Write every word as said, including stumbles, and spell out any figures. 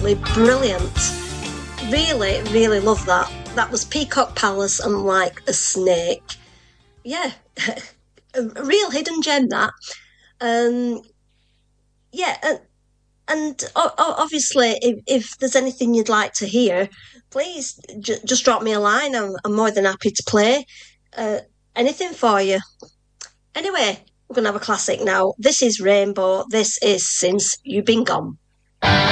absolutely brilliant. Really, really love that. That was Peacock Palace and Like a Snake. Yeah, a real hidden gem that. Um, yeah, and, and o- o- obviously, if, if there's anything you'd like to hear, please j- just drop me a line. I'm, I'm more than happy to play uh, anything for you. Anyway, we're going to have a classic now. This is Rainbow. This is Since You've Been Gone.